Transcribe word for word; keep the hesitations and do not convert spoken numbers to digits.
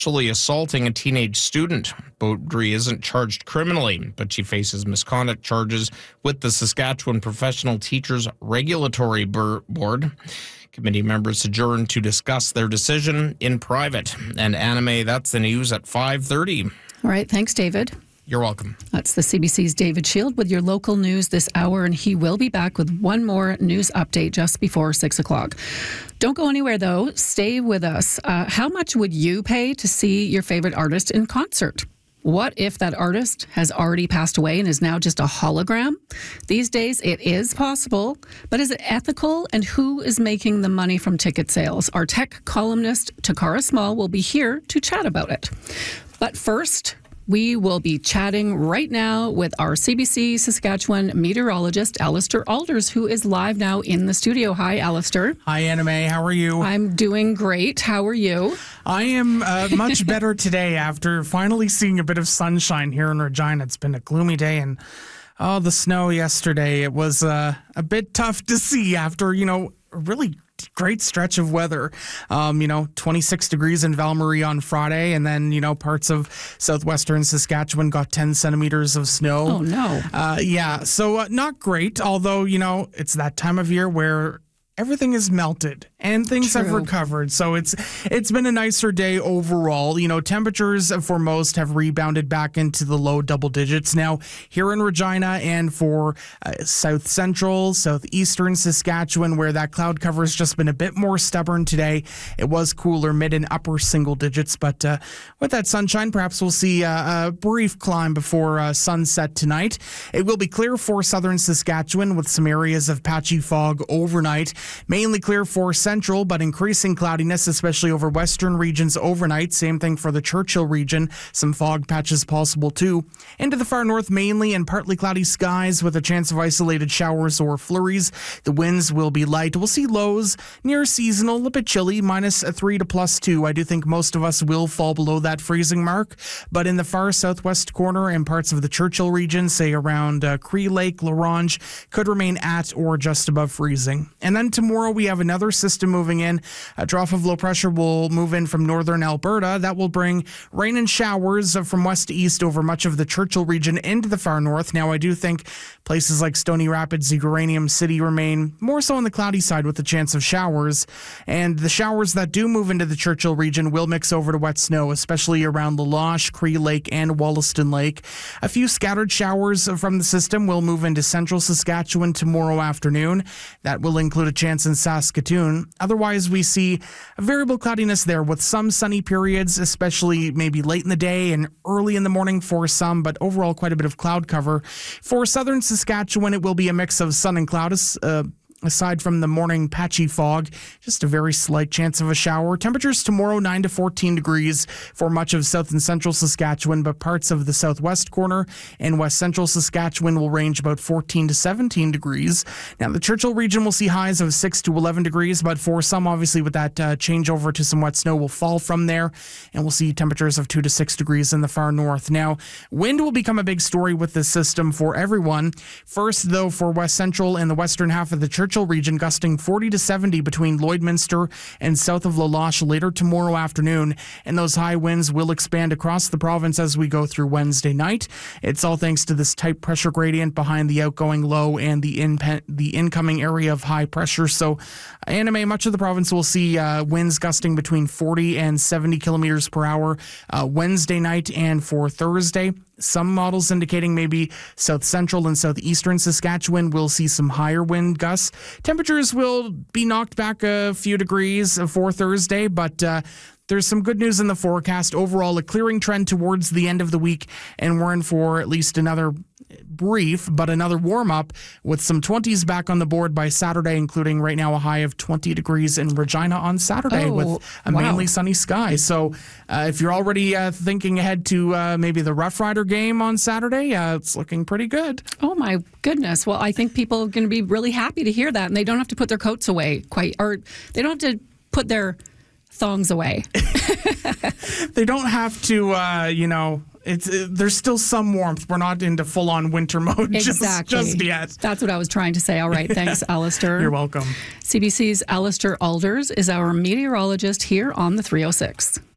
sexually assaulting a teenage student. Beaudry isn't charged criminally, but she faces misconduct charges with the Saskatchewan Professional Teachers Regulatory Board. Committee members adjourned to discuss their decision in private. And Anna May, that's the news at five thirty. All right, thanks, David. You're welcome. That's the C B C's David Shield with your local news this hour, and he will be back with one more news update just before six o'clock. Don't go anywhere, though. Stay with us. Uh, how much would you pay to see your favorite artist in concert? What if that artist has already passed away and is now just a hologram? These days, it is possible, but is it ethical? And who is making the money from ticket sales? Our tech columnist, Takara Small, will be here to chat about it. But first, we will be chatting right now with our C B C Saskatchewan meteorologist, Alistair Alders, who is live now in the studio. Hi, Alistair. Hi, Anna May. How are you? I'm doing great. How are you? I am uh, much better today after finally seeing a bit of sunshine here in Regina. It's been a gloomy day, and oh, the snow yesterday. It was uh, a bit tough to see after, you know, a really great stretch of weather. Um, you know, twenty-six degrees in Val-Marie on Friday, and then, you know, parts of southwestern Saskatchewan got ten centimeters of snow. Oh, no. Uh, yeah, so uh, not great, although, you know, it's that time of year where everything is melted and things True. have recovered. So it's it's been a nicer day overall. You know, temperatures for most have rebounded back into the low double digits now here in Regina and for uh, south central, southeastern Saskatchewan, where that cloud cover has just been a bit more stubborn today. It was cooler, mid and upper single digits, but uh, with that sunshine, perhaps we'll see uh, a brief climb before uh, sunset tonight. It will be clear for southern Saskatchewan with some areas of patchy fog overnight. Mainly clear for central, but increasing cloudiness, especially over western regions overnight. Same thing for the Churchill region. Some fog patches possible too. Into the far north, mainly and partly cloudy skies with a chance of isolated showers or flurries. The winds will be light. We'll see lows near seasonal, a bit chilly, minus three to plus two. I do think most of us will fall below that freezing mark, but in the far southwest corner and parts of the Churchill region, say around uh, Cree Lake, La Ronge, could remain at or just above freezing. And then tomorrow we have another system moving in. A trough of low pressure will move in from northern Alberta. That will bring rain and showers from west to east over much of the Churchill region into the far north. Now, I do think places like Stony Rapids, Uranium City remain more so on the cloudy side with the chance of showers. And the showers that do move into the Churchill region will mix over to wet snow, especially around La Loche, Cree Lake, and Wollaston Lake. A few scattered showers from the system will move into central Saskatchewan tomorrow afternoon. That will include a chance in Saskatoon. Otherwise, we see a variable cloudiness there with some sunny periods, especially maybe late in the day and early in the morning for some, but overall quite a bit of cloud cover. For southern Saskatchewan, it will be a mix of sun and cloud. Uh, Aside from the morning patchy fog, just a very slight chance of a shower. Temperatures tomorrow, nine to fourteen degrees for much of south and central Saskatchewan, but parts of the southwest corner and west central Saskatchewan will range about fourteen to seventeen degrees. Now, the Churchill region will see highs of six to eleven degrees, but for some, obviously, with that uh, changeover to some wet snow, will fall from there, and we'll see temperatures of two to six degrees in the far north. Now, wind will become a big story with this system for everyone. First, though, for west central and the western half of the Churchill region, gusting forty to seventy between Lloydminster and south of La Loche later tomorrow afternoon, and those high winds will expand across the province as we go through Wednesday night. It's all thanks to this tight pressure gradient behind the outgoing low and the in the incoming area of high pressure. So, Anna May, much of the province will see uh, winds gusting between forty and seventy kilometers per hour uh, Wednesday night and for Thursday. Some models indicating maybe south central and southeastern Saskatchewan will see some higher wind gusts. Temperatures will be knocked back a few degrees for Thursday, but uh, there's some good news in the forecast. Overall, a clearing trend towards the end of the week, and we're in for at least another brief, but another warm-up with some twenties back on the board by Saturday, including right now a high of twenty degrees in Regina on Saturday oh, with a wow. mainly sunny sky. So uh, if you're already uh, thinking ahead to uh, maybe the Rough Rider game on Saturday, uh, it's looking pretty good. Oh, my goodness. Well, I think people are going to be really happy to hear that, and they don't have to put their coats away quite, or they don't have to put their thongs away. They don't have to, uh, you know, it's uh, there's still some warmth. We're not into full-on winter mode Exactly. just, just yet. That's what I was trying to say. All right. Thanks, Alistair. You're welcome. C B C's Alistair Alders is our meteorologist here on the three oh six.